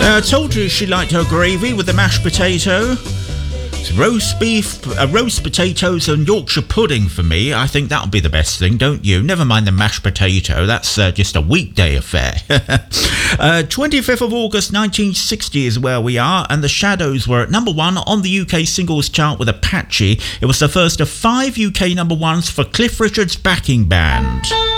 Told you she liked her gravy with the mashed potato. It's roast beef, roast potatoes and Yorkshire pudding for me. I think that'll be the best thing, don't you? Never mind the mashed potato. That's just a weekday affair. 25th of August 1960 is where we are, and the Shadows were at number 1 on the UK singles chart with Apache. It was the first of 5 UK number 1s for Cliff Richard's backing band.